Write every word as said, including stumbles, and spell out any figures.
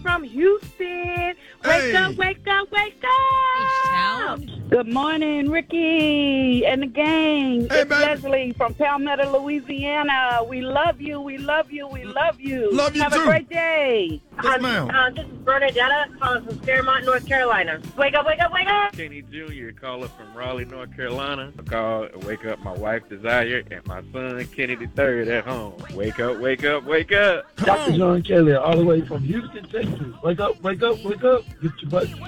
from Houston. Wake Hey. up, wake up, wake up. H-Town. Good morning, Ricky and the gang. Hey, it's baby. Leslie from Palmetto, Louisiana. We love you, we love you, we love you. Love you Have too. a great day. Yes, ma'am. Uh, this is Bernadetta calling from Fairmont, North Carolina. Wake up, wake up, wake up. Kenny Junior caller from Raleigh, North Carolina. I call and wake up my wife Desire and my son Kenny the third at home. Wake up, wake up, wake up. Come Doctor on. John Kelly, all the way from Houston, Texas. Wake up, wake up, wake up. Get your butt